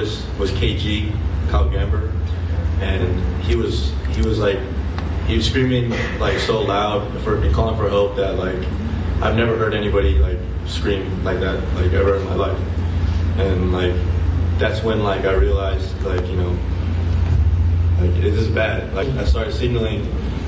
noticed was KG, Kyle Gamber, and he was screaming like so loud and calling for help that like I've never heard anybody like scream like that like ever in my life, and like that's when like I realized like like this is bad. Like I started signaling,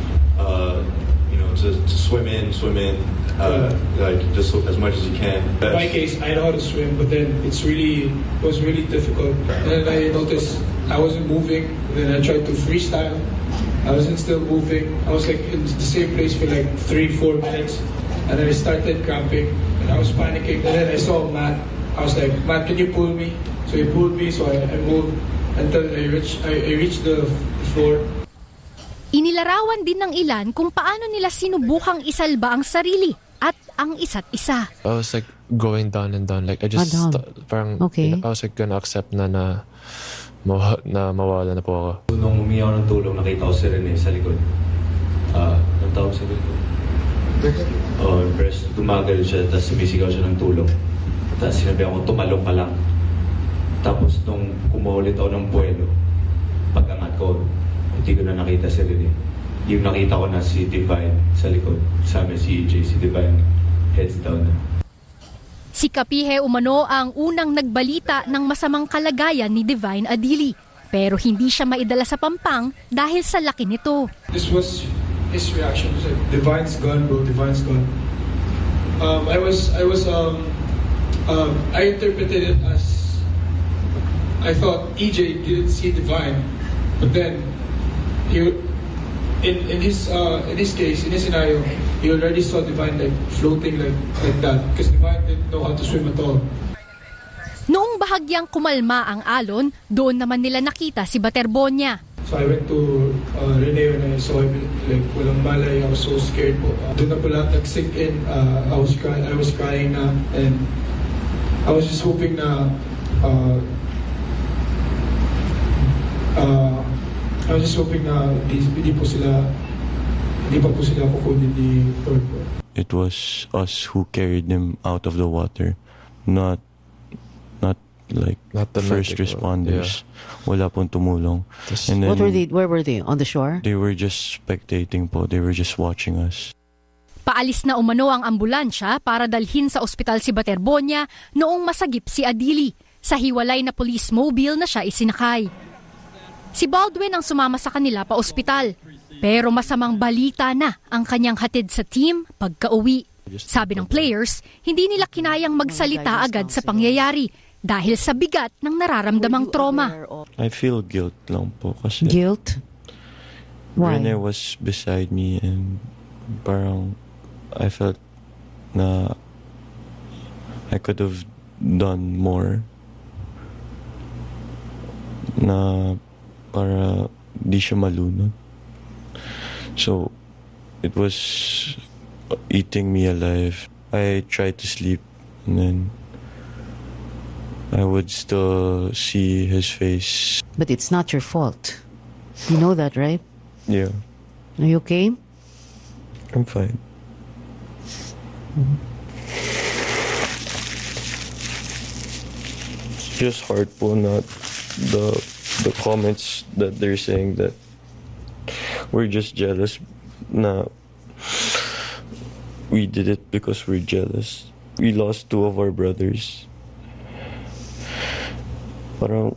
to swim in, like just as much as you can. In my case, I know how to swim, but then it was really difficult. And then I noticed I wasn't moving. Then I tried to freestyle. I wasn't still moving. I was like in the same place for like 3-4 minutes, and then I started cramping, and I was panicking. And then I saw Matt. I was like, Matt, can you pull me? So he pulled me, so I moved until I reached the floor. Inilarawan din ng ilan kung paano nila sinubukang isalba ang sarili at ang isa't isa. I was like going down and down. Like I just parang I was like gonna accept na mawala na po ako. Nung humingi ako ng tulong, nakita ko si Rene sa likod. Anong tawag sa likod? Breast. Tumagal siya, tapos sumisigaw siya ng tulong. Tapos sinabi ako, tumalong ka lang. Tapos nung kumuha ulit ako ng buwelo, pag-angat ko, hindi ko na nakita si Rene. Yung nakita ko na si Divine sa likod. Sabi si EJ, si Divine, heads down na. Si Kapihe umano ang unang nagbalita ng masamang kalagayan ni Divine Adili. Pero hindi siya maidala sa Pampang dahil sa laki nito. This was his reaction. He said, Divine's gone, bro. Divine's gone. I interpreted it as I thought EJ didn't see Divine, but then in his case, in his scenario, he already saw Divine like floating like that because Divine didn't know how to swim at all. Noong bahagyang kumalma ang alon, doon naman nila nakita si Baterbonia. So I went to Rene and I saw him like walang malay. I was so scared po. Doon na po lahat nag-sink in. I was crying na, and I was just hoping na hindi pa po sila kukunin ni Lord. It was us who carried him out of the water, not the first responders. Yeah. Wala pong tumulong. And then, where were they? On the shore? They were just spectating po. They were just watching us. Paalis na umano ang ambulansya para dalhin sa ospital si Baterbonia noong masagip si Adili. Sa hiwalay na police mobile na siya isinakay. Si Baldwin ang sumama sa kanila pa ospital. Pero masamang balita na ang kanyang hatid sa team pagka-uwi. Sabi ng players, hindi nila kinayang magsalita agad sa pangyayari dahil sa bigat ng nararamdamang trauma. I feel guilt lang po kasi. Guilt? Why? Rene was beside me and parang I felt na I could have done more na para di siya malunod. So, it was eating me alive. I tried to sleep and then I would still see his face. But it's not your fault. You know that, right? Yeah. Are you okay? I'm fine. It's just hard po na the comments that they're saying that we're just jealous na we did it because we're jealous. We lost 2 of our brothers. Parang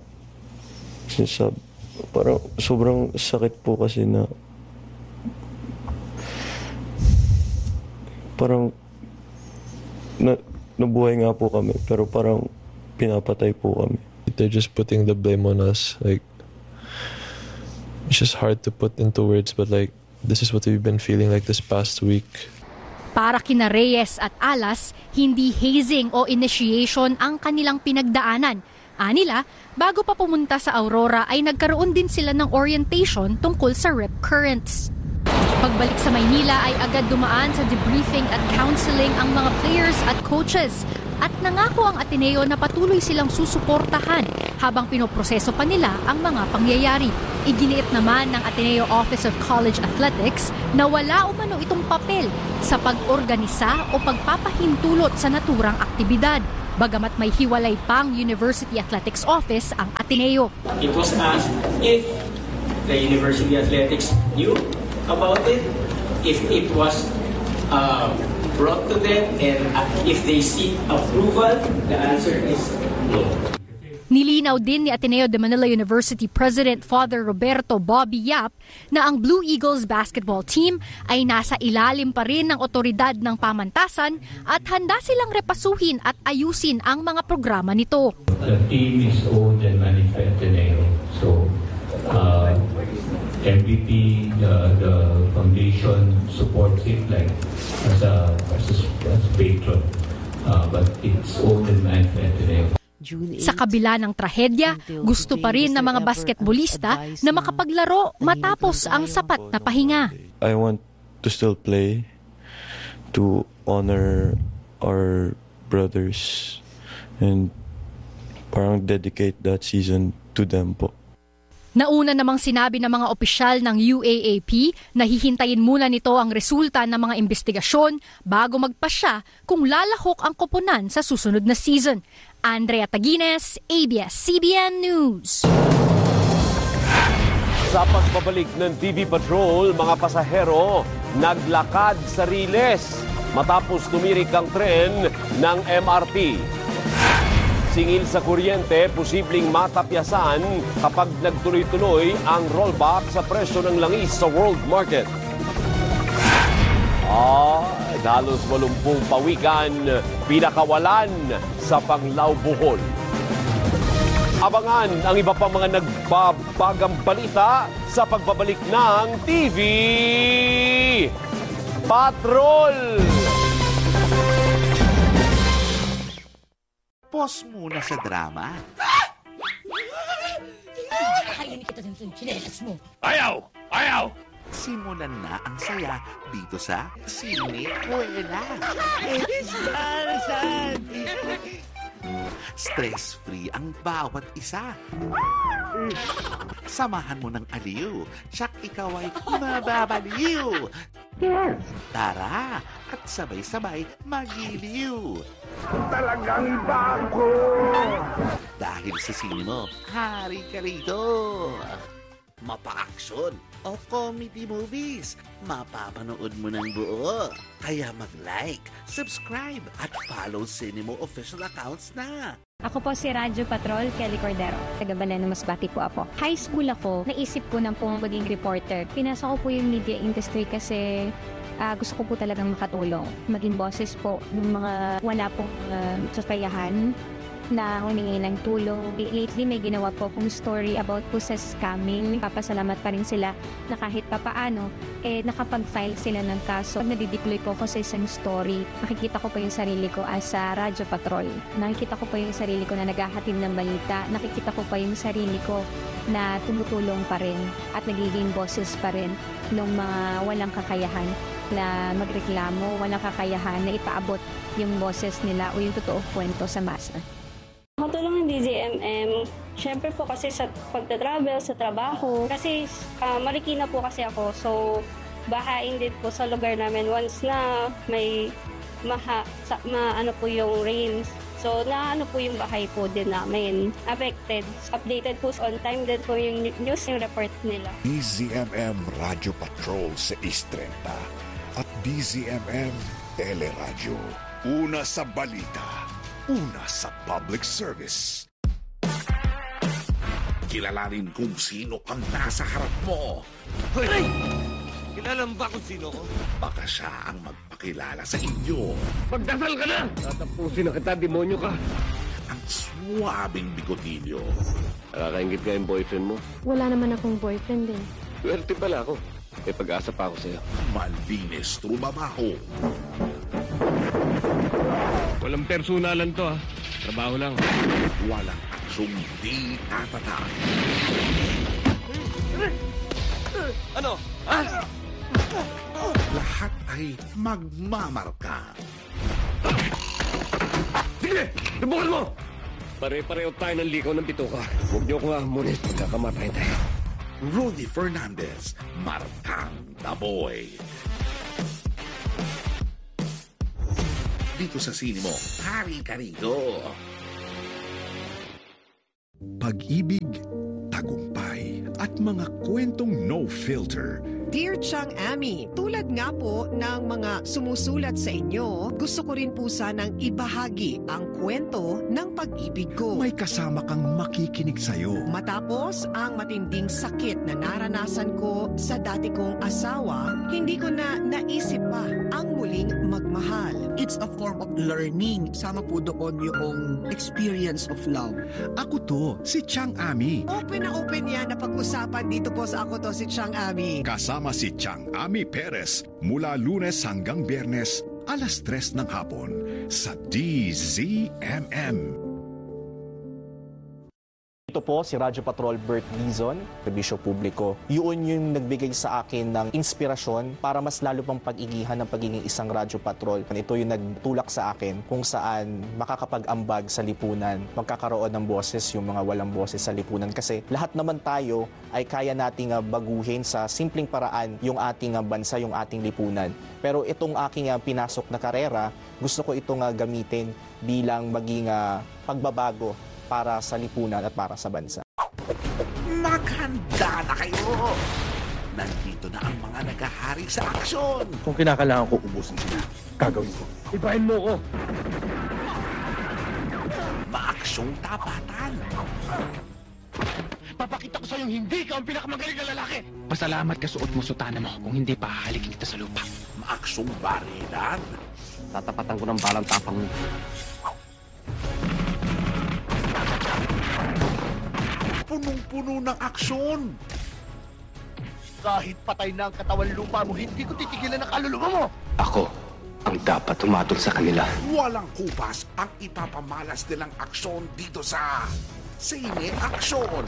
sobrang sakit po kasi na parang nabuhay nga po kami pero parang pinapatay po kami. They're just putting the blame on us. Like, it's just hard to put into words, but like, this is what we've been feeling like this past week. Para kina Reyes at Alas, hindi hazing o initiation ang kanilang pinagdaanan. Anila, bago pa pumunta sa Aurora ay nagkaroon din sila ng orientation tungkol sa rip currents. Pagbalik sa Maynila ay agad dumaan sa debriefing at counseling ang mga players at coaches. At nangako ang Ateneo na patuloy silang susuportahan habang pinoproseso pa nila ang mga pangyayari. Iginiit naman ng Ateneo Office of College Athletics na wala umano itong papel sa pag-organisa o pagpapahintulot sa naturang aktibidad. Bagamat may hiwalay pang University Athletics Office ang Ateneo. It was asked if the University Athletics knew about it, if it was brought to them, and if they seek approval. The answer is no. Nilinaw din ni Ateneo de Manila University President Father Roberto Bobby Yap na ang Blue Eagles basketball team ay nasa ilalim pa rin ng otoridad ng pamantasan at handa silang repasuhin at ayusin ang mga programa nito. The team is owned and managed by Ateneo. So, MVP, the foundation supports it like as a patron. But it's owned and managed by Ateneo. Sa kabila ng trahedya, gusto pa rin ng mga basketballista na makapaglaro matapos ang sapat na pahinga. I want to still play to honor our brothers and parang dedicate that season to them po. Nauna namang sinabi ng mga opisyal ng UAAP na hihintayin muna nito ang resulta ng mga investigasyon bago magpasya kung lalahok ang koponan sa susunod na season. Andrea Taguines, ABS-CBN News. Sa pagbabalik ng TV Patrol, mga pasahero naglakad sa Riles matapos tumirik ang tren ng MRT. Singil sa kuryente, posibleng matapyasan kapag nagtuloy-tuloy ang rollback sa presyo ng langis sa world market. Halos 80 pawikan, pinakawalan sa Panglao, Bohol. Abangan ang iba pang mga nagbabagang balita sa pagbabalik ng TV Patrol! Pause muna sa drama. Kakainin kita ng chinelas mo. Ayaw! Ayaw! Simulan na ang saya dito sa Sinekwela. Stress-free ang bawat isa. Samahan mo ng aliw. Tsak ikaw ay mababaliw. Tara at sabay-sabay magiliw. Talagang iba ako! Dahil sa sine mo, hari ka rito. Mapa-action o comedy movies, mapapanood mo ng buo. Kaya mag-like, subscribe at follow Cinemo official accounts na. Ako po si Radyo Patrol, Kelly Cordero. Taga Banana Masbate po ako. High school ako, naisip ko na pong maging reporter. Pinasok ko po yung media industry kasi gusto ko po talagang makatulong. Maging boses po ng mga wala pong sasayahan na humingi ng tulong. Lately, may ginawa po akong story about po sa scamming. Papasalamat pa rin sila na kahit papaano, nakapag-file sila ng kaso. Nadideploy po ako sa isang story. Nakikita ko po yung sarili ko as a Radyo Patrol. Nakikita ko po yung sarili ko na naghahatid ng balita. Nakikita ko pa yung sarili ko na tumutulong pa rin at nagiging boses pa rin ng mga walang kakayahan na magreklamo, walang kakayahan na ipaabot yung boses nila o yung totoong kwento sa masa. Matulong ng DZMM, syempre po kasi sa pagta-travel, sa trabaho. Kasi Marikina po kasi ako, so bahain din po sa lugar namin once na may ano po yung rains. So ano po yung bahay po din namin affected. Updated po on time din po yung news yung report nila. DZMM Radio Patrol sa East 30 at DZMM Teleradyo. Una sa balita. Una sa public service. Kilalanin kung sino ang nasa harap mo. Hoy! Kilala mo ba kung sino ko? Baka siya ang magpakilala sa inyo. Magdasal ka na! Tatapusin na kita, demonyo ka. Ang suwabing bigotilyo. Nakakaingit ka yung boyfriend mo? Wala naman akong boyfriend eh. Swerte pala ako. May pag-asa pa ako sa'yo. Malinis trumabaho. Walang personalan to, ha? Trabaho lang. Walang aksyong di tatatak. Ano? Ha? Lahat ay magmamarka. Sige! Lubukan mo! Pare-pareho tayo ng likaw ng bituka. Huwag niyo ko ngunit magkakamatayin tayo. Rudy Fernandez, Markang the Boy. dito sa Sinimo. Hari ka rito. Pag-ibig, tagumpay, at mga kwentong no filter. Dear Chang Ami, tulad nga po ng mga sumusulat sa inyo, gusto ko rin po sanang ibahagi ang kwento ng pag-ibig ko. May kasama kang makikinig sa'yo. Matapos ang matinding sakit na naranasan ko sa dati kong asawa, hindi ko na naisip pa ang muling magmahal. It's a form of learning. Sama po doon yung experience of love. Ako to, si Chang Ami. Open na open yan na pag-usapan dito po sa Ako To Si Chang Ami. Kasama si Chang Ami Perez mula Lunes hanggang Biyernes, alas 3 ng hapon sa DZMM. Ito po si Radyo Patrol Bert Dizon, serbisyo publiko. Yun yung nagbigay sa akin ng inspirasyon para mas lalo pang pag-igihan ng pagiging isang Radyo Patrol. Ito yung nagtulak sa akin kung saan makakapag-ambag sa lipunan, magkakaroon ng boses yung mga walang boses sa lipunan. Kasi lahat naman tayo ay kaya nating baguhin sa simpleng paraan yung ating bansa, yung ating lipunan. Pero itong aking pinasok na karera, gusto ko itong gamitin bilang maging pagbabago para sa lipunan at para sa bansa. Maghanda na kayo! Nandito na ang mga naghahari sa aksyon! Kung kinakailangan ko ubusin sila, gagawin ko. Ibahin mo ko! Maaksyong tapatan! Papakita ko sa'yong hindi ka ang pinakamagaling na lalaki! Pasalamat ka suot mo sutana mo, kung hindi pa hahalikin kita sa lupa. Maaksyong barilan! Tatapatan ko ng balang tapang mo. Punong-puno ng aksyon! Kahit patay na ang katawan lupa mo, hindi ko titigilan ang kaluluwa mo! Ako ang dapat tumatol sa kanila. Walang kupas ang ipapamalas nilang aksyon dito sa Sine Aksyon!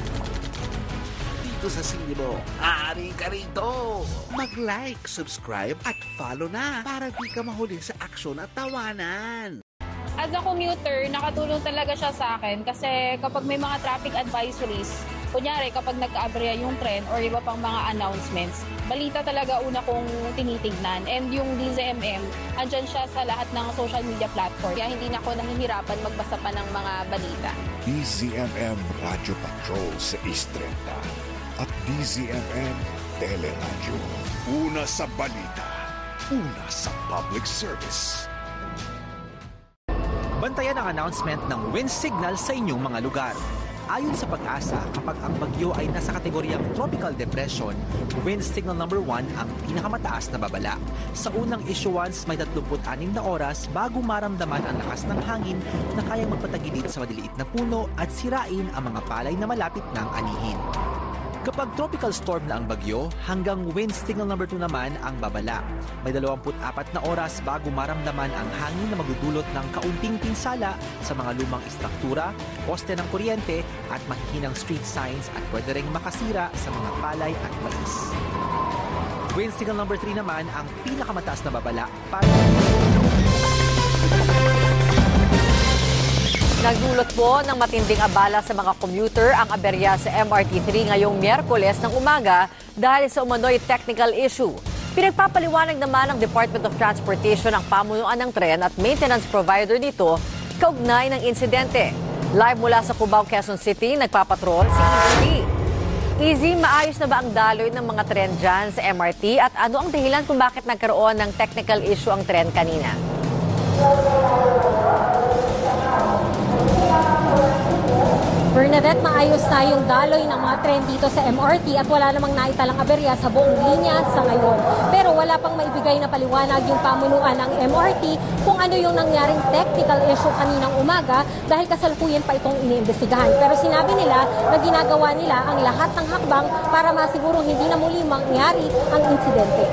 Dito sa Sinimo, hari ka rito! Mag-like, subscribe at follow na para di ka mahuli sa aksyon at tawanan! As a commuter, nakatulong talaga siya sa akin kasi kapag may mga traffic advisories, kunyari kapag nagka-aberya yung tren or iba pang mga announcements, balita talaga una kong tinitignan. And yung DZMM, andyan siya sa lahat ng social media platform. Kaya hindi na ako nahihirapan magbasa pa ng mga balita. DZMM Radio Patrol sa Istrenta at DZMM Teleradyo. Una sa balita, una sa public service. Bantayan ang announcement ng wind signal sa inyong mga lugar. Ayon sa Pag-asa, kapag ang bagyo ay nasa kategoryang tropical depression, wind signal number 1 ang pinakamataas na babala. Sa unang issuance, may 36 na oras bago maramdaman ang lakas ng hangin na kayang magpatagilid sa maliliit na puno at sirain ang mga palay na malapit ng anihin. Kapag tropical storm na ang bagyo, hanggang wind signal number 2 naman ang babala. May 24 na oras bago maramdaman ang hangin na magdudulot ng kaunting pinsala sa mga lumang istruktura, poste ng kuryente at mahihinang street signs at pwede ring makasira sa mga palay at mais. Wind signal number 3 naman ang pinakamataas na babala para... Nagdulot po ng matinding abala sa mga commuter ang aberya sa MRT3 ngayong Miyerkules ng umaga dahil sa umano'y technical issue. Pinagpapaliwanag naman ng Department of Transportation ang pamunuan ng tren at maintenance provider nito kaugnay ng insidente. Live mula sa Cubao, Quezon City, nagpapatrol si Easy. Easy, maayos na ba ang daloy ng mga tren dyan sa MRT at ano ang dahilan kung bakit nagkaroon ng technical issue ang tren kanina? Bernadette, maayos na yung daloy ng mga tren dito sa MRT at wala namang naitalang aberya sa buong linya sa ngayon. Pero wala pang maibigay na paliwanag yung pamunuan ng MRT kung ano yung nangyaring technical issue kaninang umaga dahil kasalukuyan pa itong iniimbestigahan. Pero sinabi nila na ginagawa nila ang lahat ng hakbang para masigurong hindi na muli mangyari ang insidente.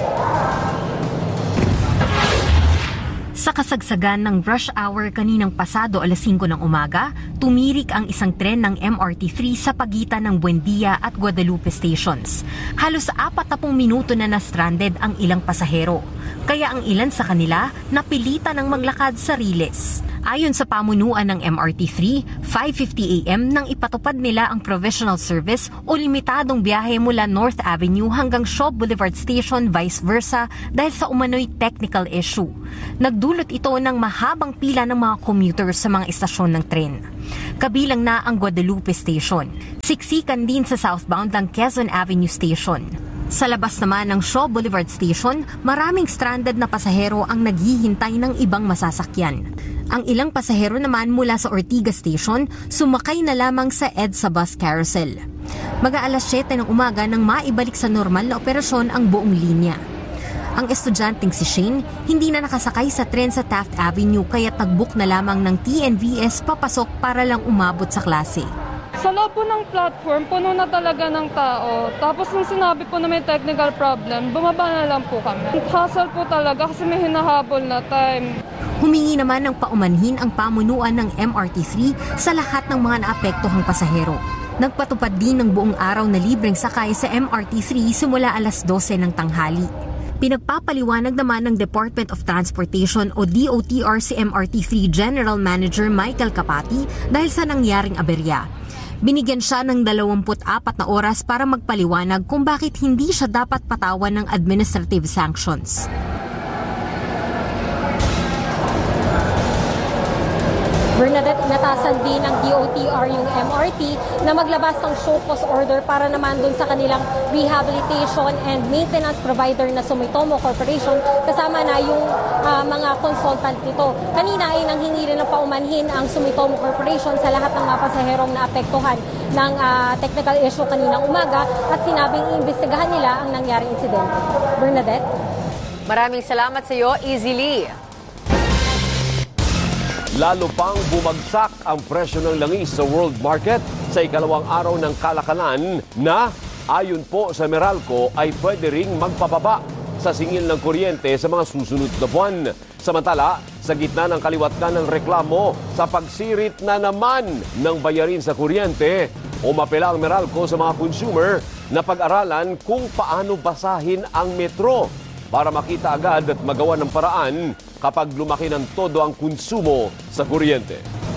Sa kasagsagan ng rush hour kaninang pasado alas 5 ng umaga, tumirik ang isang tren ng MRT3 sa pagitan ng Buendia at Guadalupe stations. Halos 40 minuto na na-stranded ang ilang pasahero, kaya ang ilan sa kanila napilitan ng maglakad sa Riles. Ayon sa pamunuan ng MRT3, 5:50 AM nang ipatupad nila ang provisional service o limitadong biyahe mula North Avenue hanggang Shaw Boulevard Station vice versa dahil sa umano'y technical issue. Nagdulot ito ng mahabang pila ng mga commuters sa mga istasyon ng tren. Kabilang na ang Guadalupe Station. Siksikan din sa southbound ng Quezon Avenue Station. Sa labas naman ng Shaw Boulevard Station, maraming stranded na pasahero ang naghihintay ng ibang masasakyan. Ang ilang pasahero naman mula sa Ortigas Station, sumakay na lamang sa EDSA Bus Carousel. Mag-aalas 7 ng umaga nang maibalik sa normal na operasyon ang buong linya. Ang estudyanteng si Shane, hindi na nakasakay sa tren sa Taft Avenue kaya't nag-book na lamang ng TNVS papasok para lang umabot sa klase. Sa loob po ng platform, puno na talaga ng tao. Tapos nung sinabi po na may technical problem, bumaba na lang po kami. Hassle po talaga kasi may hinahabol na time. Humingi naman ng paumanhin ang pamunuan ng MRT3 sa lahat ng mga naapektuhang pasahero. Nagpatupad din ng buong araw na libreng sakay sa MRT3 simula alas 12 ng tanghali. Pinagpapaliwanag naman ng Department of Transportation o DOTR si MRT3 General Manager Michael Capati dahil sa nangyaring aberya. Binigyan siya ng 24 na oras para magpaliwanag kung bakit hindi siya dapat patawan ng administrative sanctions. Bernadette, inatasan din ng DOTR yung MRT na maglabas ng show cause order para naman dun sa kanilang rehabilitation and maintenance provider na Sumitomo Corporation kasama na yung mga consultant nito. Kanina ay nanghingi rin ng paumanhin ang Sumitomo Corporation sa lahat ng mga pasaherong naapektuhan ng technical issue kaninang umaga at sinabing iimbestigahan nila ang nangyaring insidente. Bernadette? Maraming salamat sa iyo, Easy Lee. Lalo pang bumagsak ang presyo ng langis sa world market sa ikalawang araw ng kalakalan na ayon po sa Meralco ay pwede ring magpababa sa singil ng kuryente sa mga susunod na buwan. Samantala, sa gitna ng kaliwatgan ng reklamo sa pagsirit na naman ng bayarin sa kuryente, umapela ang Meralco sa mga consumer na pag-aralan kung paano basahin ang metro para makita agad at magawa ng paraan kapag lumaki ng todo ang konsumo sa kuryente.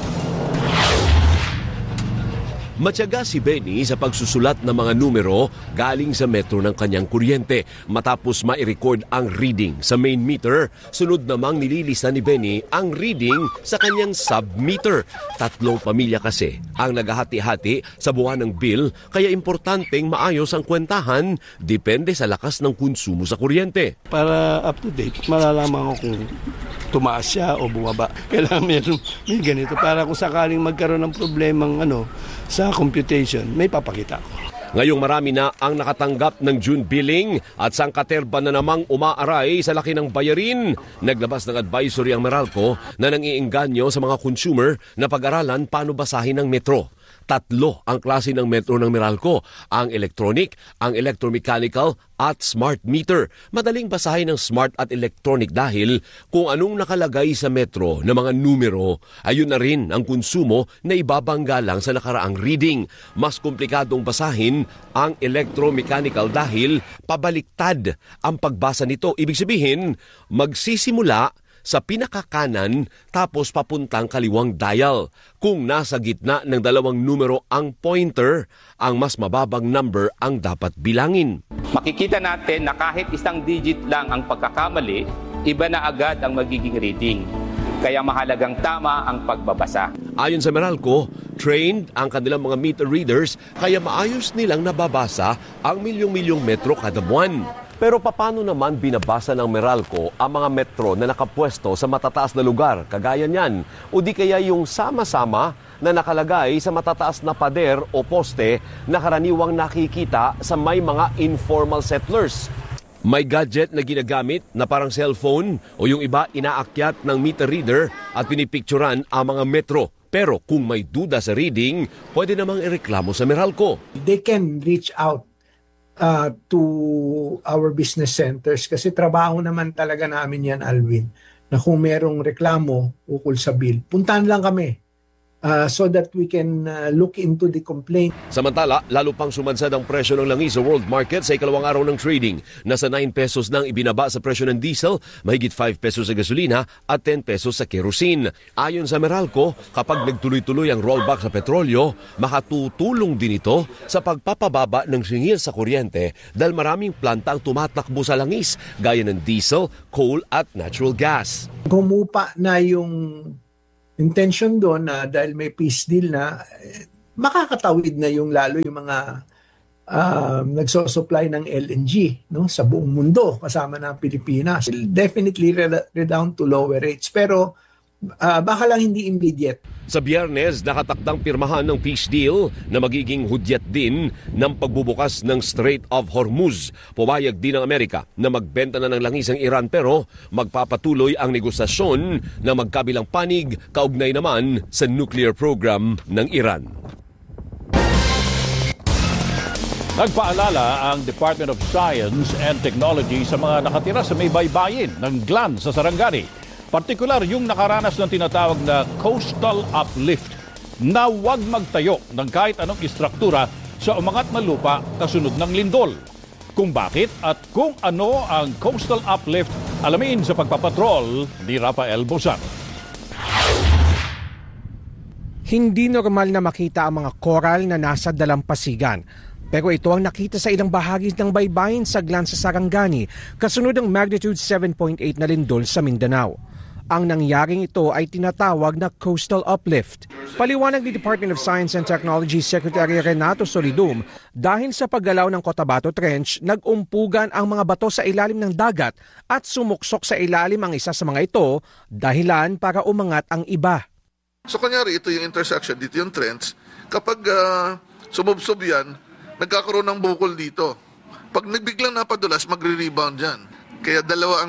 Matyaga si Benny sa pagsusulat ng mga numero galing sa metro ng kanyang kuryente. Matapos ma-record ang reading sa main meter, sunod namang nililista ni Benny ang reading sa kanyang sub-meter. 3 pamilya kasi ang naghahati-hati sa buwan ng bill, kaya importanteng maayos ang kwentahan depende sa lakas ng konsumo sa kuryente. Para up to date, malalaman ko kung tumaas siya o bumaba. Kailangan may ganito para kung sakaling magkaroon ng problemang sa computation, may papakita ko. Ngayong marami na ang nakatanggap ng June billing at sangkaterba na namang umaaray sa laki ng bayarin. Naglabas ng advisory ang Meralco na nangiingganyo sa mga consumer na pag-aralan paano basahin ang metro. 3 ang klase ng metro ng Meralco, ang electronic, ang electromechanical at smart meter. Madaling basahin ng smart at electronic dahil kung anong nakalagay sa metro na mga numero, ayun na rin ang konsumo na ibabangga lang sa nakaraang reading. Mas komplikadong basahin ang electromechanical dahil pabaliktad ang pagbasa nito. Ibig sabihin, magsisimula sa pinakakanan tapos papuntang kaliwang dial. Kung nasa gitna ng 2 numero ang pointer, ang mas mababang number ang dapat bilangin. Makikita natin na kahit 1 digit lang ang pagkakamali, iba na agad ang magiging reading. Kaya mahalagang tama ang pagbabasa. Ayon sa Meralco, trained ang kanilang mga meter readers kaya maayos nilang nababasa ang milyong-milyong metro kada buwan. Pero paano naman binabasa ng Meralco ang mga metro na nakapwesto sa matataas na lugar, kagaya niyan? O di kaya yung sama-sama na nakalagay sa matataas na pader o poste na karaniwang nakikita sa may mga informal settlers? May gadget na ginagamit na parang cellphone o yung iba inaakyat ng meter reader at pinipicturan ang mga metro. Pero kung may duda sa reading, pwede namang ireklamo sa Meralco. They can reach out to our business centers kasi trabaho naman talaga namin yan, Alvin, na kung merong reklamo ukol sa bill, puntahan lang kami. so that we can look into the complaint. Samantala, lalo pang sumansad ang presyo ng langis sa world market sa ikalawang araw ng trading. Nasa 9 pesos nang ibinaba sa presyo ng diesel, mahigit 5 pesos sa gasolina at 10 pesos sa kerosene. Ayon sa Meralco, kapag nagtuloy-tuloy ang rollback sa petrolyo, makatutulong din ito sa pagpapababa ng singil sa kuryente dahil maraming planta ang tumatakbo sa langis gaya ng diesel, coal at natural gas. Humupa na yung intention doon na dahil may peace deal na, makakatawid na yung lalo yung mga nagsosupply ng LNG sa buong mundo kasama ng Pilipinas. Definitely redound to lower rates pero baka lang hindi immediate. Sa Biyernes, nakatakdang pirmahan ng peace deal na magiging hudyat din ng pagbubukas ng Strait of Hormuz. Pumayag din ng Amerika na magbenta na ng langis ang Iran pero magpapatuloy ang negosasyon na magkabilang panig kaugnay naman sa nuclear program ng Iran. Nagpaalala ang Department of Science and Technology sa mga nakatira sa may baybayin ng Glan sa Sarangani. Partikular yung nakaranas ng tinatawag na coastal uplift na huwag magtayo ng kahit anong istruktura sa umangat na lupa kasunod ng lindol. Kung bakit at kung ano ang coastal uplift, alamin sa pagpapatrol ni Rafael Bozano. Hindi normal na makita ang mga koral na nasa dalampasigan. Pero ito ang nakita sa ilang bahagi ng baybayin sa Glan sa Sarangani kasunod ng magnitude 7.8 na lindol sa Mindanao. Ang nangyaring ito ay tinatawag na coastal uplift. Paliwanag ni Department of Science and Technology Secretary Renato Solidum, dahil sa paggalaw ng Cotabato Trench, nag-umpugan ang mga bato sa ilalim ng dagat at sumuksok sa ilalim ang isa sa mga ito, dahilan para umangat ang iba. So kunyari ito yung intersection, dito yung trench, kapag sumubsob yan, nagkakaroon ng bukol dito. Pag nagbiglang napadulas, magre-rebound yan. Kaya dalawa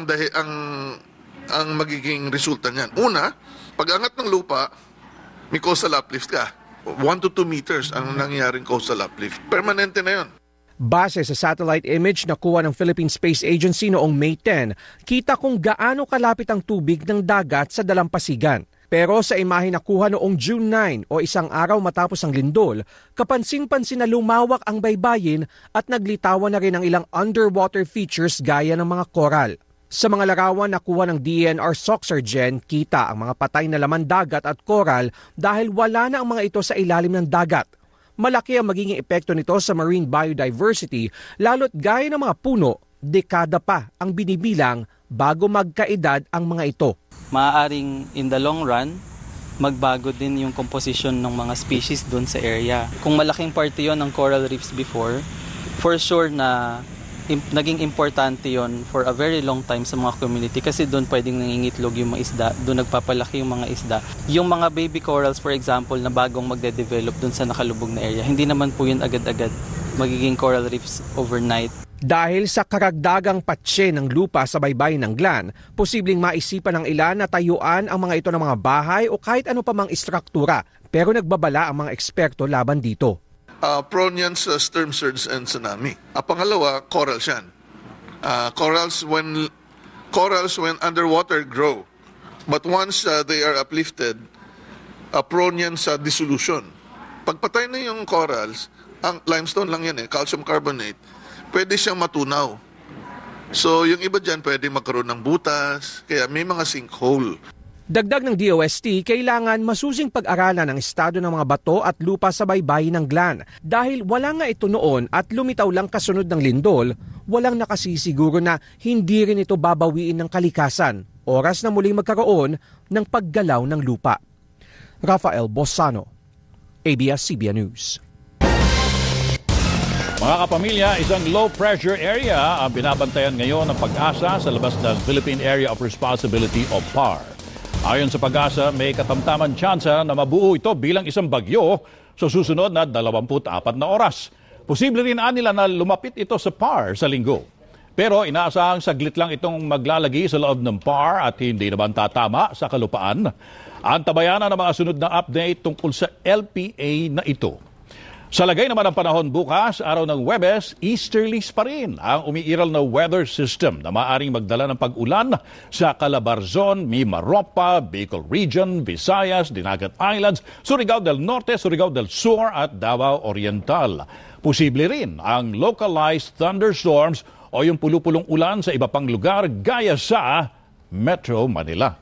ang magiging resulta niyan. Una, pag-angat ng lupa, may coastal uplift ka. 1 to 2 meters ang nangyaring coastal uplift. Permanente na yun. Base sa satellite image na kuha ng Philippine Space Agency noong May 10, kita kung gaano kalapit ang tubig ng dagat sa dalampasigan. Pero sa imahe na kuha noong June 9 o isang araw matapos ang lindol, kapansin-pansin na lumawak ang baybayin at naglitawan na rin ang ilang underwater features gaya ng mga coral. Sa mga larawan na kuha ng DNR Soxergen, kita ang mga patay na laman dagat at coral dahil wala na ang mga ito sa ilalim ng dagat. Malaki ang magiging epekto nito sa marine biodiversity, lalo't gaya ng mga puno, dekada pa ang binibilang bago magkaedad ang mga ito. Maaaring in the long run, magbago din yung composition ng mga species doon sa area. Kung malaking parte yon ng coral reefs before, for sure na naging importante yon for a very long time sa mga community kasi doon pwedeng nangingitlog yung mga isda, doon nagpapalaki yung mga isda. Yung mga baby corals for example na bagong magde-develop doon sa nakalubog na area, hindi naman po yun agad-agad magiging coral reefs overnight. Dahil sa karagdagang patse ng lupa sa baybayin ng Glan, posibleng maisipan ng ilan na tayuan ang mga ito ng mga bahay o kahit ano pa mang istruktura. Pero nagbabala ang mga eksperto laban dito. Prone yan sa storm surge and tsunami. Pangalawa, corals yan. Corals when underwater grow. But once they are uplifted, prone yan sa dissolution. Pagpatay na yung corals, ang limestone lang yan calcium carbonate, pwede siyang matunaw. So yung iba dyan pwede magkaroon ng butas, kaya may mga sinkhole. Dagdag ng DOST, kailangan masusing pag-aralan ang estado ng mga bato at lupa sa baybayin ng Glan. Dahil wala nga ito noon at lumitaw lang kasunod ng lindol, walang nakasisiguro na hindi rin ito babawiin ng kalikasan. Oras na muling magkaroon ng paggalaw ng lupa. Rafael Bozano, ABS-CBN News. Mga kapamilya, isang low-pressure area ang binabantayan ngayon ng Pag-asa sa labas ng Philippine Area of Responsibility o PAR. Ayon sa Pag-asa, may katamtaman tsansa na mabuo ito bilang isang bagyo sa susunod na 24 na oras. Posible rin nila na lumapit ito sa PAR sa linggo. Pero inaasahang saglit lang itong maglalagi sa loob ng PAR at hindi naman tatama sa kalupaan. Antabayanan ng mga sunod na update tungkol sa LPA na ito. Sa lagay naman ng panahon bukas, araw ng Huwebes, easterlies pa rin ang umiiral na weather system na maaaring magdala ng pag-ulan sa Calabarzon, Mimaropa, Bicol Region, Visayas, Dinagat Islands, Surigao del Norte, Surigao del Sur at Davao Oriental. Posible rin ang localized thunderstorms o yung pulupulong ulan sa iba pang lugar gaya sa Metro Manila.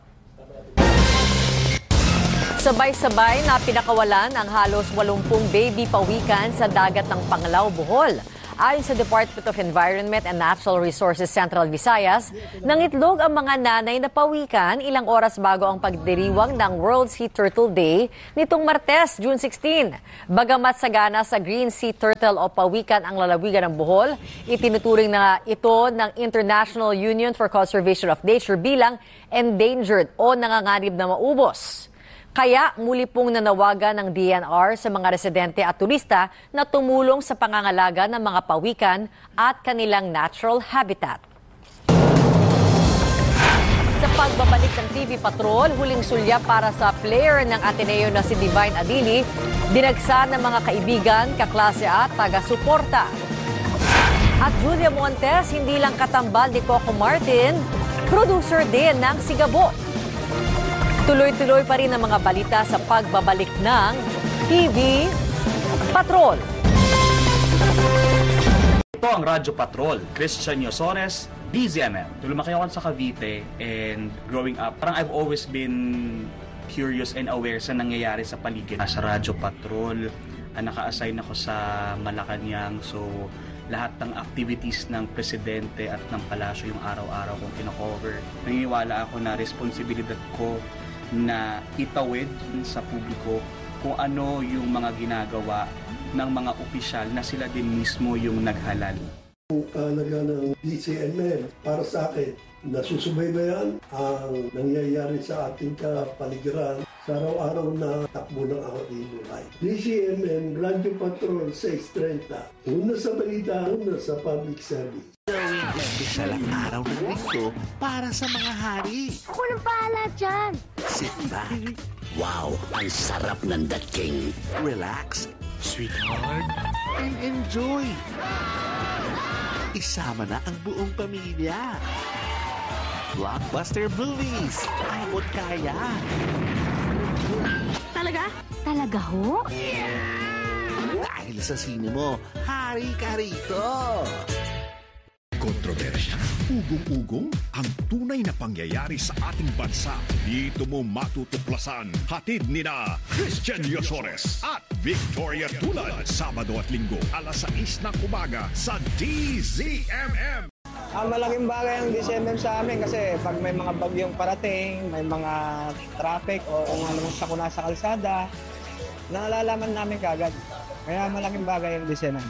Sabay-sabay na pinakawalan ang halos 80 baby pawikan sa dagat ng Panglao, Bohol. Ayon sa Department of Environment and Natural Resources Central Visayas, nangitlog ang mga nanay na pawikan ilang oras bago ang pagdiriwang ng World Sea Turtle Day nitong Martes, June 16. Bagamat sagana sa Green Sea Turtle o pawikan ang lalawigan ng Bohol, itinuturing na ito ng International Union for Conservation of Nature bilang endangered o nanganganib na maubos. Kaya muli pong nanawagan ng DNR sa mga residente at turista na tumulong sa pangangalaga ng mga pawikan at kanilang natural habitat. Sa pagbabalik ng TV Patrol, huling sulya para sa player ng Ateneo na si Divine Adili, dinagsa ng mga kaibigan, kaklase at taga-suporta. At Julia Montes, hindi lang katambal ni Coco Martin, producer din ng Sigabo. Tuloy-tuloy pa rin ang mga balita sa pagbabalik ng TV Patrol. Ito ang Radyo Patrol, Christian Yosones, DZMM. Lumaki ako sa Cavite and growing up, parang I've always been curious and aware sa nangyayari sa paligid. Sa Radyo Patrol, naka-assign ako sa Malacanang, so lahat ng activities ng presidente at ng palasyo yung araw-araw kong kino-cover. Naniniwala ako na responsibilidad ko na itawid sa publiko kung ano yung mga ginagawa ng mga opisyal na sila din mismo yung naghalal. Kahalaga ng DZMM para sa akin, nasusubaybayan ang nangyayari sa ating kapaligiran sa araw-araw na takbo ng ating buhay. DZMM, Radyo Patrol 630. Una sa balita, una sa public service. Gawing espesyal ang araw ng linggo para sa mga hari. Ako nang bahala dyan. Sit back. Wow, ang sarap ng dating. Relax, sweetheart, and enjoy. Isama na ang buong pamilya. Blockbuster movies. Abot kaya. Talaga? Talaga ho? Dahil sa sine mo, hari ka rito. Kontrobersya, ugong-ugong, ang tunay na pangyayari sa ating bansa. Dito mo matutuklasan. Hatid nina Christian Yosores at Victoria Tulad. Sabado at Linggo, alas 6 ng umaga sa DZMM. Malaking bagay ang DZMM sa amin kasi pag may mga bagyong parating, may mga traffic o kung anong sakuna sa kalsada, nalalaman namin kagad. Kaya malaking bagay ang DZMM.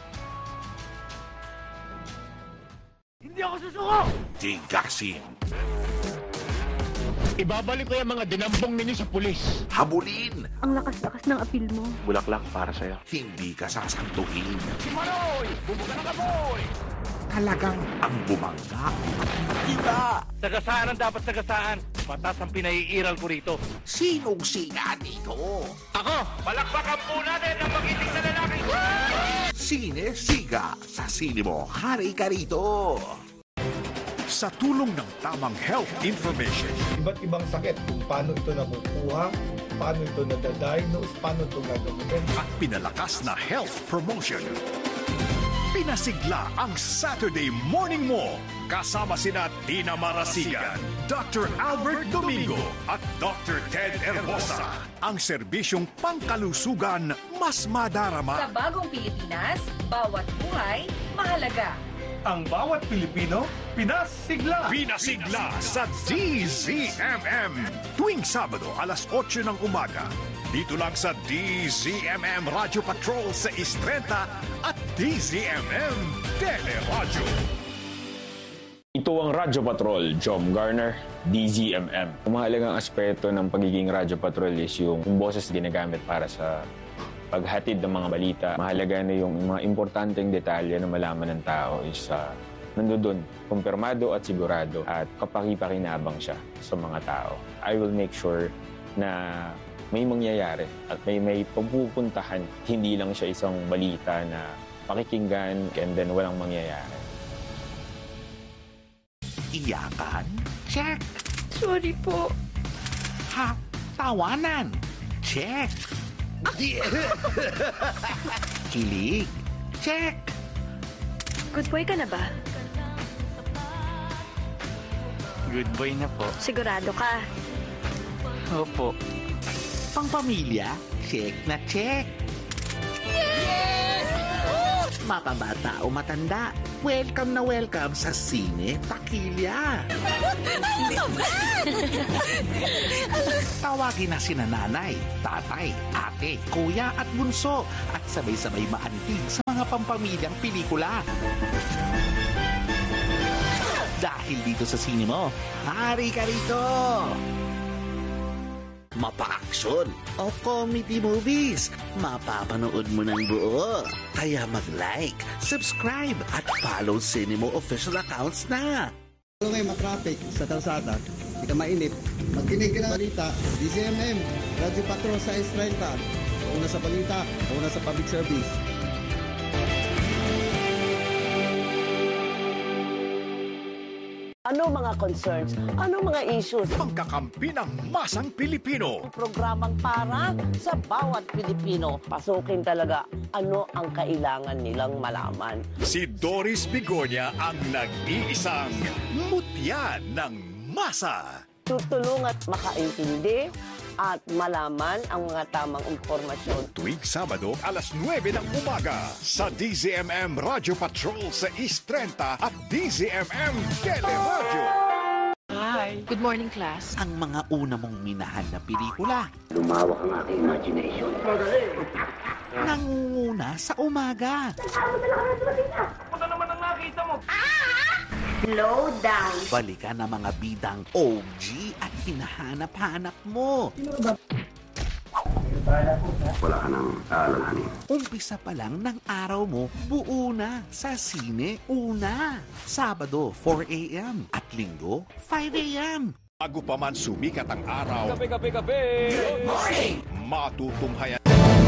Hindi ako susuko! Tigasin. Ibabalik ko yung mga dinambong ninyo sa pulis. Habulin. Ang lakas-lakas ng apil mo. Bulaklak para sa'yo. Hindi ka sasantuhin. Si Maroy! Bumuga ng kaboy! Talagang ang bumangga at makita. Sagasaan ang dapat sagasaan. Patas ang pinaiiral ko rito. Sinong sina dito? Ako! Palakpakan po natin ang magiting na lalaki! Sine Siga. Sa sine mo, hari ka rito. Sa tulong ng tamang health information. Iba't ibang sakit kung paano ito nakukuha, paano ito nadadiagnose, paano ito gagawin. At pinalakas na health promotion. Pinasigla ang Saturday Morning Mo. Kasama sina Tina Marasigan, Dr. Albert Domingo at Dr. Ted Herbosa. Ang serbisyong pangkalusugan mas madarama. Sa bagong Pilipinas, bawat buhay mahalaga. Ang bawat Pilipino, pinasigla. Pinasigla sa DZMM. Tuwing Sabado, alas 8 ng umaga. Dito lang sa DZMM Radio Patrol sa 630 at DZMM Teleradyo. Ito ang Radyo Patrol, Jom Garner, DZMM. Ang mahalagang aspeto ng pagiging Radyo Patrol is yung boses ginagamit para sa paghatid ng mga balita. Mahalaga na yung mga importanteng detalye na malaman ng tao is nandoon, kumpirmado at sigurado at kapaki-pakinabang siya sa mga tao. I will make sure na may mangyayari at may pagpupuntahan. Hindi lang siya isang balita na pakikinggan and then walang mangyayari. Iyakan? Check. Sorry po. Ha? Tawanan? Check. Kilig? Check. Good boy ka na ba? Good boy na po. Sigurado ka? Opo. Pangpamilya? Check na check. Yes! Mapabata o matanda, welcome na welcome sa Sine Takilya. Tawagin na sina nanay, tatay, ate, kuya at bunso at sabay-sabay maantig sa mga pampamilyang pelikula. Dahil dito sa sine mo, hari ka rito! Mapa-action o comedy movies, mapapanood mo ng buo. Kaya mag-like, subscribe at follow Cinemo official accounts na. Kung may matraffic sa kalsada, hindi ka mainip, magkinig ka ng balita, DZMM, Radyo Patrol sa S30, una sa balita, una sa public service. Ano mga concerns? Ano mga issues? Pangkakampi ng masang Pilipino. Programang para sa bawat Pilipino. Pasukin talaga ano ang kailangan nilang malaman. Si Doris Bigonya ang nag-iisang mutya ng masa. Tutulong at makaintindi at malaman ang mga tamang impormasyon. Tuwing Sabado, alas 9 ng umaga sa DZMM Radio Patrol sa East 30 at DZMM Teleradio. Hi. Good morning, class. Ang mga una mong minahal na pelikula. Lumawak ang aking imagination. Nangunguna sa umaga. Punta naman ang nakita mo. Slow down. Balikan ang mga bidang OG at hinahanap-hanap mo. Wala ka nang aalalahanin. Umpisa pa lang ng araw mo, buo na sa Sine Una. Sabado, 4 a.m. at Linggo, 5 a.m. Bago pa man sumikat ang araw, Kape! Good morning! Matutunghayan.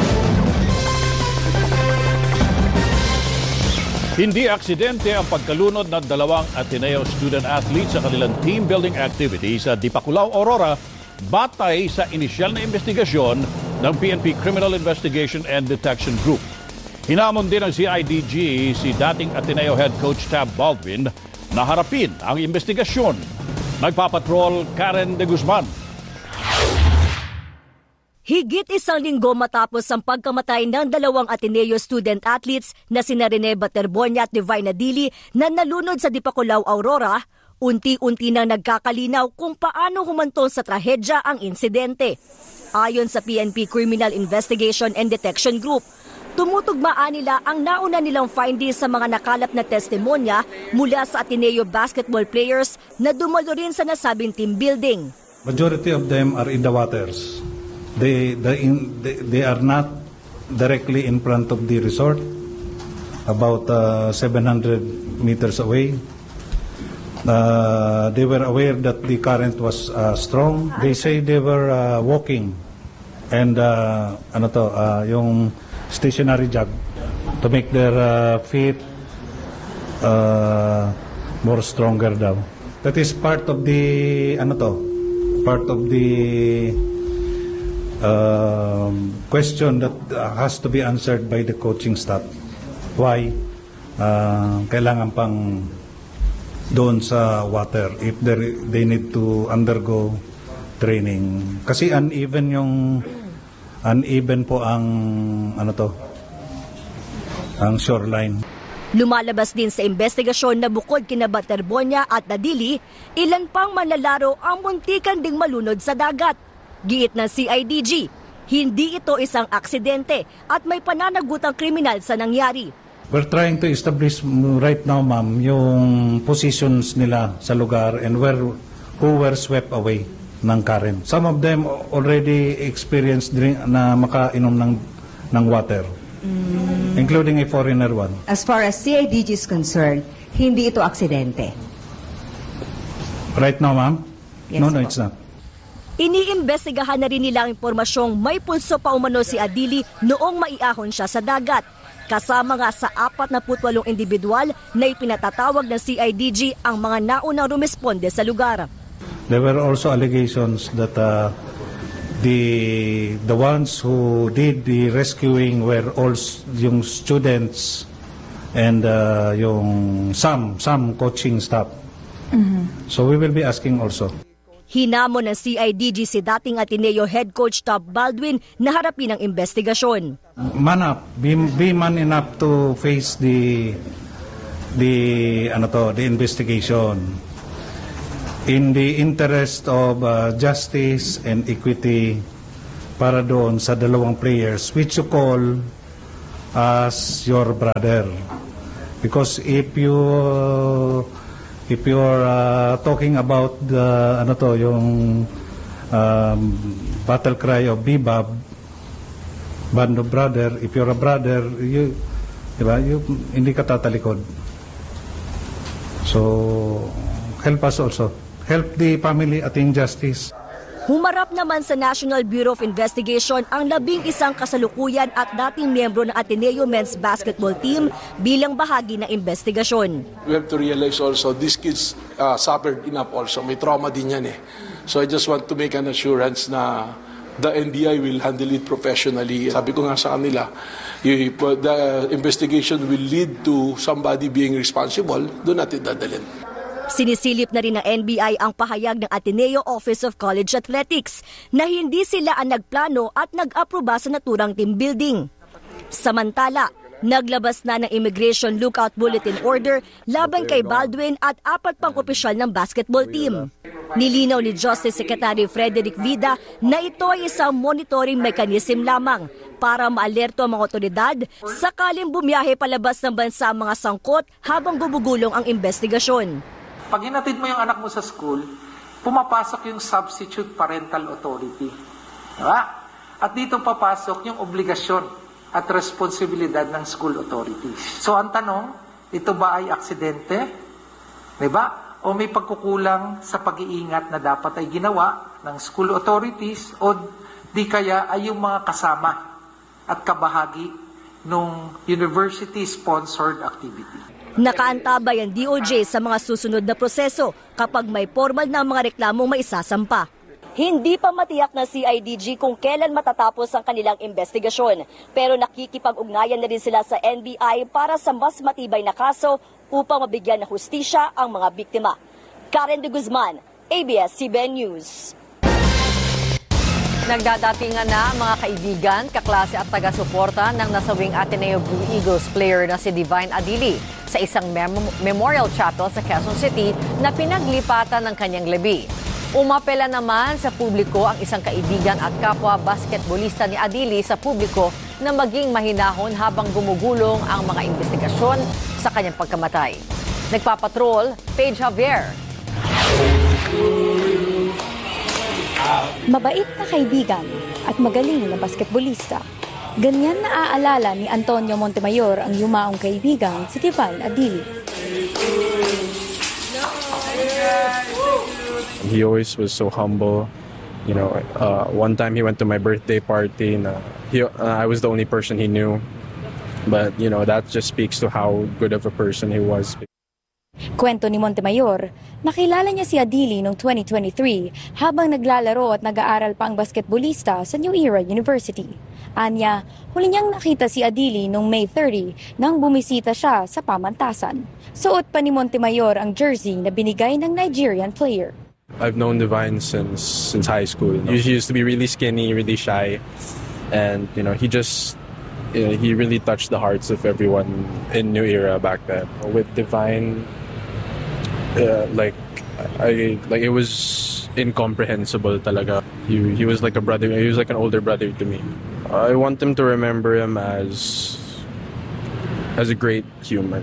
Hindi aksidente ang pagkalunod ng dalawang Ateneo student-athletes sa kanilang team-building activity sa Dipakulaw, Aurora, batay sa inisyal na investigasyon ng PNP Criminal Investigation and Detection Group. Hinamon din ng CIDG si dating Ateneo head coach Tab Baldwin na harapin ang investigasyon. Nagpapatrol Karen de Guzman. Higit isang linggo matapos ang pagkamatay ng dalawang Ateneo student-athletes na sina Rene Baterbonia at Divine Adili na nalunod sa Dipakulaw, Aurora, unti-unti nang nagkakalinaw kung paano humantong sa trahedya ang insidente. Ayon sa PNP Criminal Investigation and Detection Group, tumutugmaan nila ang nauna nilang findings sa mga nakalap na testimonya mula sa Ateneo basketball players na dumalo rin sa nasabing team building. Majority of them are in the waters. They are not directly in front of the resort, about 700 meters away. They were aware that the current was strong. They say they were walking and yung stationary jog to make their feet more stronger daw. That is part of the question that has to be answered by the coaching staff. Why kailangan pang doon sa water if they need to undergo training? Kasi uneven po ang ang shoreline. Lumalabas din sa investigasyon na bukod kina Baterbonia at Adili, ilan pang manlalaro ang muntikan ding malunod sa dagat. Giit ng CIDG, hindi ito isang aksidente at may pananagutang kriminal sa nangyari. We're trying to establish right now, ma'am, yung positions nila sa lugar and who were swept away ng current. Some of them already experienced na makainom ng water, including a foreigner one. As far as CIDG is concerned, hindi ito aksidente. Right now, ma'am? Yes, No, po. it's not. Iniimbestigahan na rin nila ang impormasyong may pulso pa umano si Adili noong maiahon siya sa dagat. Kasama nga sa 48 individual na ipinatatawag ng CIDG ang mga naunang rumesponde sa lugar. There were also allegations that the ones who did the rescuing were all yung students and yung some coaching staff. So we will be asking also. Hinamon ng CIDG si dating Ateneo head coach Top Baldwin na harapin ang investigasyon. Man up, be man enough to face the investigation in the interest of justice and equity para doon sa dalawang players which you call as your brother. Because if you're talking about the yung battle cry of Bebab, band of brother, if you're a brother, diba, hindi ka tatalikod. So help us also. Help the family attain justice. Humarap naman sa National Bureau of Investigation ang 11 kasalukuyan at dating miyembro ng Ateneo Men's Basketball Team bilang bahagi ng investigasyon. We have to realize also these kids suffered enough also. May trauma din yan eh. So I just want to make an assurance na the NBI will handle it professionally. Sabi ko nga sa kanila, the investigation will lead to somebody being responsible, doon natin dadalhin. Sinisilip na rin ng NBI ang pahayag ng Ateneo Office of College Athletics na hindi sila ang nagplano at nag-aproba sa naturang team building. Samantala, naglabas na ng Immigration Lookout Bulletin Order laban kay Baldwin at 4 pang opisyal ng basketball team. Nilinaw ni Justice Secretary Frederick Vida na ito ay isang monitoring mechanism lamang para maalerto ang mga otoridad sakaling bumiyahe palabas ng bansa ang mga sangkot habang gumugulong ang investigasyon. Pag hinatid mo yung anak mo sa school, pumapasok yung substitute parental authority. Diba? At dito papasok yung obligasyon at responsibilidad ng school authorities. So ang tanong, ito ba ay aksidente? Diba? O may pagkukulang sa pag-iingat na dapat ay ginawa ng school authorities o di kaya ay yung mga kasama at kabahagi ng university-sponsored activity. Nakaantabay ang DOJ sa mga susunod na proseso kapag may formal na mga reklamong maisasampa. Hindi pa matiyak na CIDG kung kailan matatapos ang kanilang investigasyon, pero nakikipag-ugnayan na rin sila sa NBI para sa mas matibay na kaso upang mabigyan ng hustisya ang mga biktima. Karen de Guzman, ABS-CBN News. Nagdadatingan na ang mga kaibigan, kaklase at taga-suporta ng nasawing Ateneo Blue Eagles player na si Divine Adili sa isang memorial chapel sa Quezon City na pinaglipatan ng kanyang lebi. Umapela naman sa publiko ang isang kaibigan at kapwa basketbolista ni Adili sa publiko na maging mahinahon habang gumugulong ang mga investigasyon sa kanyang pagkamatay. Nagpapatrol, Paige Javier. Mabait na kaibigan at magaling na basketbolista. Ganyan naaalala ni Antonio Montemayor ang yumaong kaibigan si Divine Adili. He always was so humble. You know, one time he went to my birthday party and I was the only person he knew. But, you know, that just speaks to how good of a person he was. Kwento ni Montemayor, nakilala niya si Adili noong 2023 habang naglalaro at nag-aaral pa ang basketbolista sa New Era University. Anya, huli niyang nakita si Adili noong May 30 nang bumisita siya sa pamantasan. Suot pa ni Montemayor ang jersey na binigay ng Nigerian player. I've known Divine since high school. He used to be really skinny, really shy, and you know, he really touched the hearts of everyone in New Era back then. With Divine, it was incomprehensible talaga. He was like a brother. He was like an older brother to me. I want them to remember him as a great human.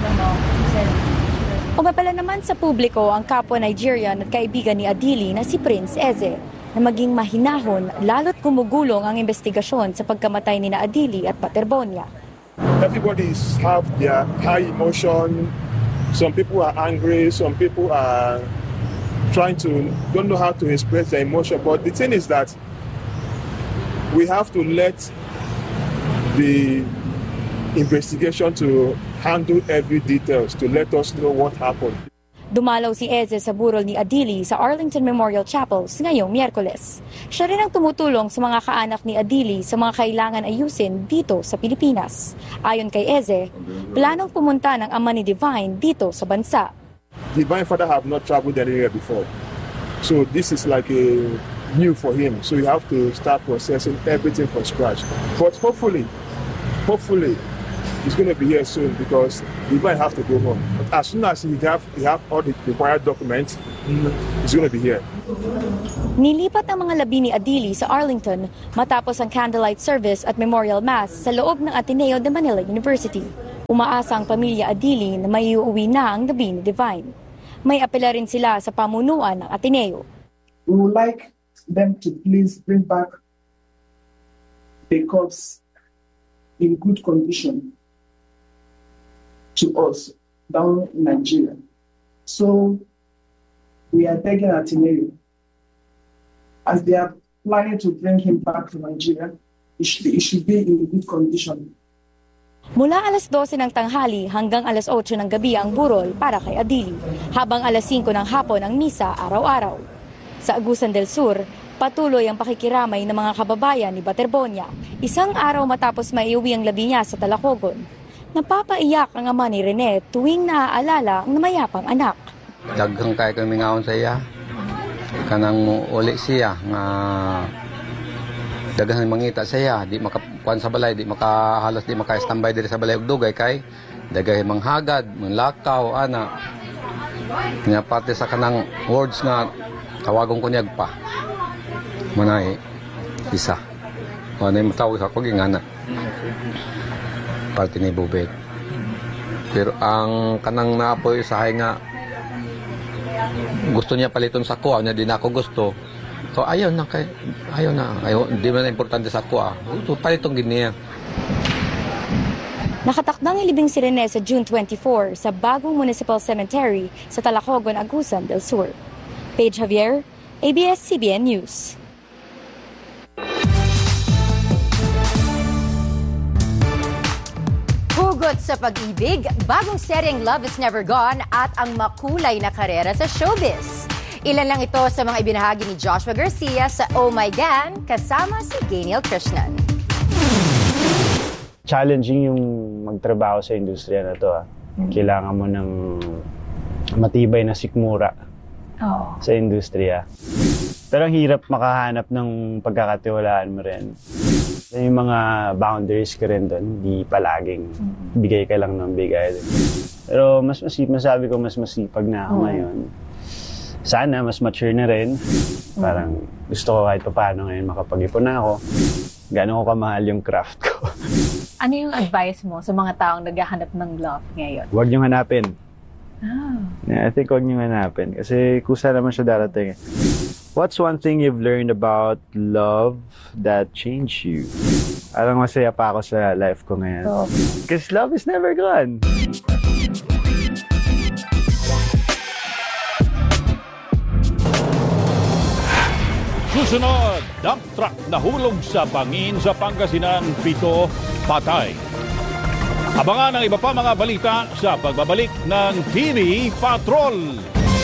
Umapala naman sa publiko ang kapwa Nigerian at kaibigan ni Adili na si Prince Eze na maging mahinahon lalo't gumugulong ang investigasyon sa pagkamatay ni Adili at Paterbonia. Everybody have their high emotion. Some people are angry, some people are don't know how to express their emotion. But the thing is that we have to let the investigation to handle every details to let us know what happened. Dumalaw si Eze sa burol ni Adili sa Arlington Memorial Chapels ngayong Miyerkules. Siya rin ang tumutulong sa mga kaanak ni Adili sa mga kailangan ayusin dito sa Pilipinas. Ayon kay Eze, planong pumunta ng ama ni Divine dito sa bansa. Divine father have not traveled anywhere before. So this is like a new for him. So you have to start processing everything from scratch. But hopefully, he's going to be here soon because he might have to go home. But as soon as he have all the required documents, he's going to be here. Nilipat ang mga labi ni Adili sa Arlington matapos ang candlelight service at memorial mass sa loob ng Ateneo de Manila University. Umaasa ang pamilya Adili na may uuwi na ang labi ni Divine. May apela rin sila sa pamunuan ng Ateneo. We would like them to please bring back the corpse in good condition to us down in Nigeria. So we are begging Ateneo, as they are planning to bring him back to Nigeria, it should be in good condition. Mula alas 12 ng tanghali hanggang alas 8 ng gabi ang burol para kay Adili, habang alas 5 ng hapon ang misa araw-araw. Sa Agusan del Sur, patuloy ang pakikiramay ng mga kababayan ni Baterbonia, isang araw matapos maiuwi ang labi niya sa Talacogon. Napapaiyak ang ama ni Rene tuwing naaalala ang namayapang anak. Daghang kay kami ngaon sa iya. Kanang uli siya nga daghang mangita sa iya, di makakuan sa balay, di makahalos di maka-standby diri sa balay ug dugay kay daghay manghagad, manlakaw ana. Nya pati sa kanang words nga tawagong kunyag pa. Manay isa. Ano yung matawag ako gingana. Parte ni Bubet. Pero ang kanang naapoy sahay nga gusto niya paliton sa kuha niya, di na ako gusto. So ayaw na, di mo na importante sa kuha. Palitong giniya. Nakatakdang ilibing si Rene sa June 24 sa bagong Municipal Cemetery sa Talacogon, Agusan del Sur. Paige Javier, ABS-CBN News. Hugot sa pag-ibig, bagong seryeng Love is Never Gone at ang makulay na karera sa showbiz. Ilan lang ito sa mga ibinahagi ni Joshua Garcia sa Oh My Gan kasama si Gaynell Krishnan. Challenging yung magtrabaho sa industriya na to. Kailangan mo ng matibay na sikmura sa industriya. Pero ang hirap makahanap ng pagkakatiwalaan mo rin. Yung mga boundaries ka rin doon, hindi palaging bigay ka lang ng bigay. Pero masabi ko mas masipag na ako ngayon. Sana mas mature na rin. Parang gusto ko kahit paano ngayon makapag-ipon na ako. Gano'n ko kamahal yung craft ko. Ano yung advice mo sa mga taong naghahanap ng love ngayon? Huwag niyong hanapin. I think huwag niyong hanapin. Kasi kusa naman siya darating. What's one thing you've learned about love that changed you? Alang masaya pa ako sa life ko ngayon. Because love is never gone. Susunod, dump truck nahulog sa bangin sa Pangasinan, 7 patay. Abangan ang iba pa mga balita sa pagbabalik ng TV Patrol.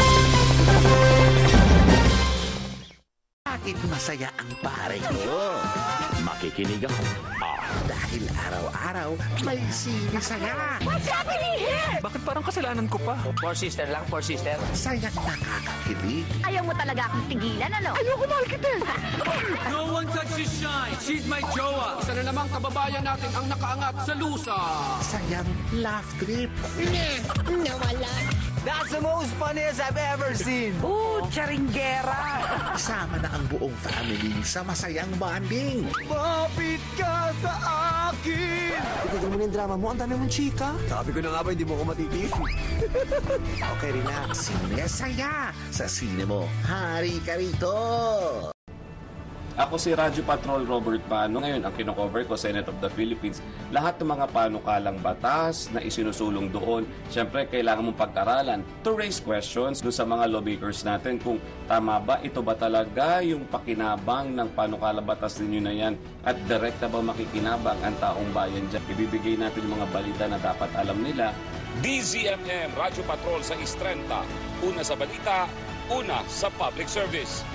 Bakit masaya ang pare ko? Makikinig ako. Dahil araw-araw may sinisaya. What's happening here? Bakit parang kasalanan ko pa? Poor sister lang, poor sister. Sayang nakakakilig. Ayaw mo talaga akong tigilan, ano? Ayoko mahal kita. No one touches shine. She's my jowa. Isa na namang kababayan natin ang nakaangat sa lusa. Sayang laugh trip. Nawala. That's the most funniest I've ever seen. Oh, charinggera. Sama na ang buong family sa masayang bonding. Mapit ka sa akin. Tigil mo na yung drama mo. Ang dami mong chika. Sabi ko na nga ba, hindi mo ko matitiis. Okay, relax. Sinesaya sa sine mo. Hari ka rito. Ako si Radyo Patrol Robert Pano. Ngayon, ang kinocover ko, Senate of the Philippines. Lahat ng mga panukalang batas na isinusulong doon, syempre, kailangan mong pag-aralan to raise questions doon sa mga lawmakers natin kung tama ba, ito ba talaga yung pakinabang ng panukalang batas ninyo na yan at direkta ba makikinabang ang taong bayan dyan. Ibibigay natin yung mga balita na dapat alam nila. DZMM Radyo Patrol sa Istrenta. Una sa balita, una sa public service.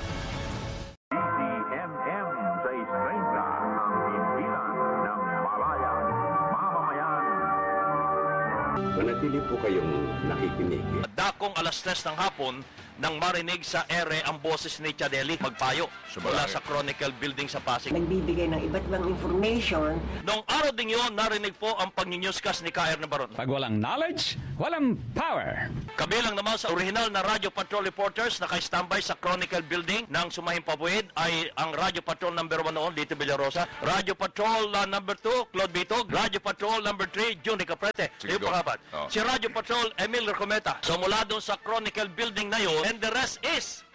Manatili po kayong nakikinig. Dakong alas 3 ng hapon nang marinig sa ere ang boses ni Chadeli magpayo mula sa Chronicle Building sa Pasig. Nagbibigay ng iba't ibang information. Noong araw din yun, narinig po ang pag-newscast ni K.R. Nabaron. Pag walang knowledge, walang power. Kabilang naman sa original na Radio Patrol reporters na naka-standby sa Chronicle Building ng Sumahing Pabuid ay ang Radio Patrol number 1 noon, Lito Villarosa. Radio Patrol number 2, Claude Bitog. Radio Patrol number 3, Juni Caprete. Yung pangapat. Si Radio Patrol, Emil Recometa. So mula doon sa Chronicle Building na yun, and the rest is